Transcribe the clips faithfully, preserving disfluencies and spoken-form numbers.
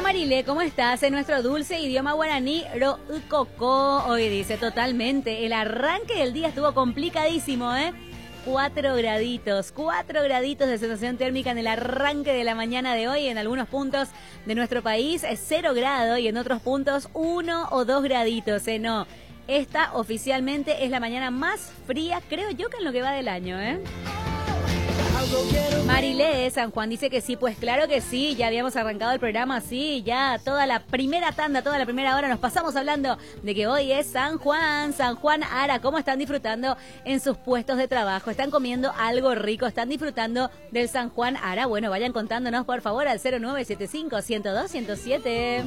Marile, ¿cómo estás? En nuestro dulce idioma guaraní, ro'ukoko, hoy dice totalmente. El arranque del día estuvo complicadísimo, ¿eh? Cuatro graditos, cuatro graditos de sensación térmica en el arranque de la mañana de hoy. En algunos puntos de nuestro país es cero grado y en otros puntos uno o dos graditos, ¿eh? No, esta oficialmente es la mañana más fría, creo yo, que en lo que va del año, ¿eh? Marilé de San Juan dice que sí, pues claro que sí, ya habíamos arrancado el programa así, ya toda la primera tanda, toda la primera hora nos pasamos hablando de que hoy es San Juan, San Juan Ara, cómo están disfrutando en sus puestos de trabajo, están comiendo algo rico, están disfrutando del San Juan Ara. Bueno, vayan contándonos por favor al cero nueve siete cinco, uno cero dos, uno cero siete.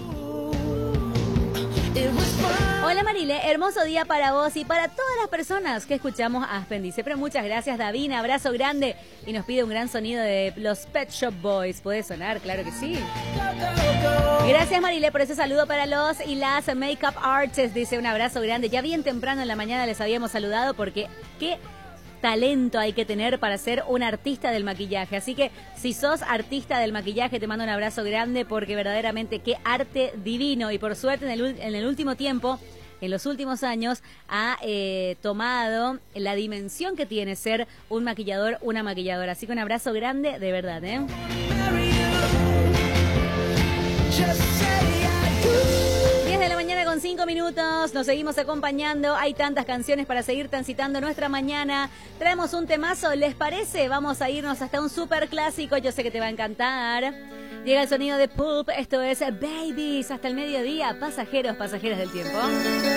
Hola Marile, hermoso día para vos y para todas las personas que escuchamos Aspen. Dice, pero muchas gracias Davina, abrazo grande. Y nos pide un gran sonido de los Pet Shop Boys. ¿Puede sonar? Claro que sí. Gracias Marile por ese saludo para los y las Makeup Artists. Dice, un abrazo grande. Ya bien temprano en la mañana les habíamos saludado porque qué talento hay que tener para ser un artista del maquillaje. Así que si sos artista del maquillaje te mando un abrazo grande porque verdaderamente qué arte divino y por suerte en el, en el último tiempo, en los últimos años ha eh, tomado la dimensión que tiene ser un maquillador, una maquilladora. Así que un abrazo grande de verdad, ¿eh? diez de la mañana con cinco minutos, nos seguimos acompañando, hay tantas canciones para seguir transitando nuestra mañana, traemos un temazo, ¿les parece? Vamos a irnos hasta un super clásico, yo sé que te va a encantar. Llega el sonido de Pulp, esto es Babies, hasta el mediodía, pasajeros, pasajeras del tiempo.